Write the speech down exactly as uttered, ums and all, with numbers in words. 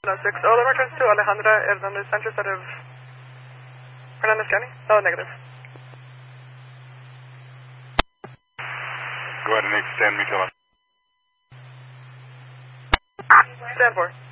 oh six, Oliver turns to Alejandra Hernandez Sanchez out of Hernandez County. Oh, negative. Go ahead and extend me till I'm... Stand for.